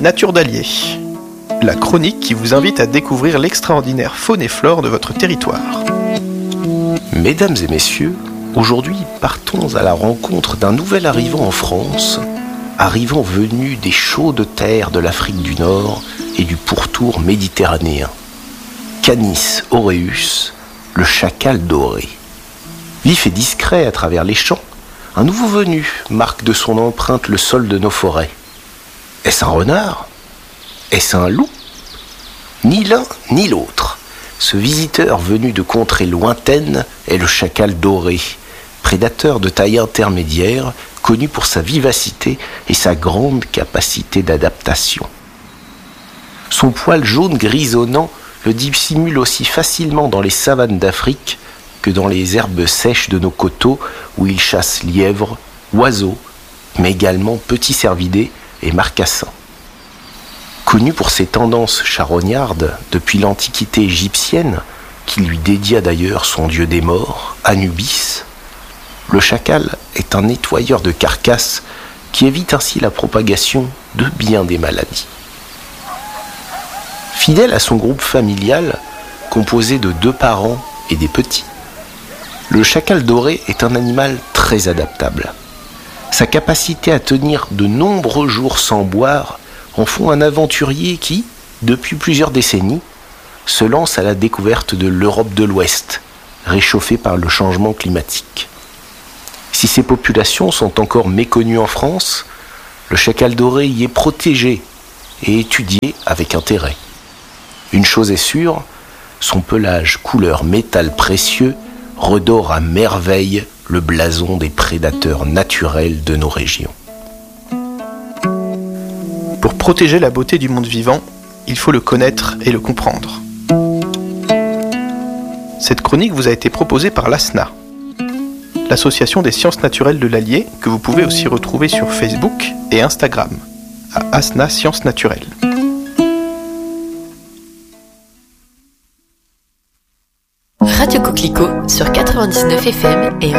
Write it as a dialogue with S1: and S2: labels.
S1: Nature d'Allier, la chronique qui vous invite à découvrir l'extraordinaire faune et flore de votre territoire.
S2: Mesdames et messieurs, aujourd'hui partons à la rencontre d'un nouvel arrivant en France, arrivant venu des chaudes terres de l'Afrique du Nord et du pourtour méditerranéen. Canis aureus, le chacal doré. Vif et discret à travers les champs, un nouveau venu marque de son empreinte le sol de nos forêts. Est-ce un renard ? Est-ce un loup ? Ni l'un ni l'autre. Ce visiteur venu de contrées lointaines est le chacal doré, prédateur de taille intermédiaire, connu pour sa vivacité et sa grande capacité d'adaptation. Son poil jaune grisonnant le dissimule aussi facilement dans les savanes d'Afrique que dans les herbes sèches de nos coteaux où il chasse lièvres, oiseaux, mais également petits cervidés et marcassins. Connu pour ses tendances charognardes depuis l'Antiquité égyptienne, qui lui dédia d'ailleurs son dieu des morts, Anubis, le chacal est un nettoyeur de carcasses qui évite ainsi la propagation de bien des maladies. Fidèle à son groupe familial, composé de 2 parents et des petits, le chacal doré est un animal très adaptable. Sa capacité à tenir de nombreux jours sans boire en font un aventurier qui, depuis plusieurs décennies, se lance à la découverte de l'Europe de l'Ouest, réchauffée par le changement climatique. Si ces populations sont encore méconnues en France, le chacal doré y est protégé et étudié avec intérêt. Une chose est sûre, son pelage couleur métal précieux redore à merveille le blason des prédateurs naturels de nos régions.
S1: Pour protéger la beauté du monde vivant, il faut le connaître et le comprendre. Cette chronique vous a été proposée par l'ASNA, l'association des sciences naturelles de l'Allier, que vous pouvez aussi retrouver sur Facebook et Instagram, à ASNA Sciences Naturelles.
S3: Radio Coquelicot sur 99 FM et